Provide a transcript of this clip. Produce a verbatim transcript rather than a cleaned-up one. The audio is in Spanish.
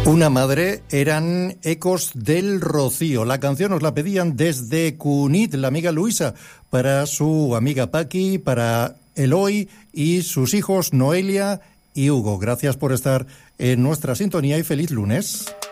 Una madre eran Ecos del Rocío. La canción nos la pedían desde Cunit, la amiga Luisa, para su amiga Paqui, para Eloy y sus hijos Noelia y Hugo. Gracias por estar en nuestra sintonía y feliz lunes.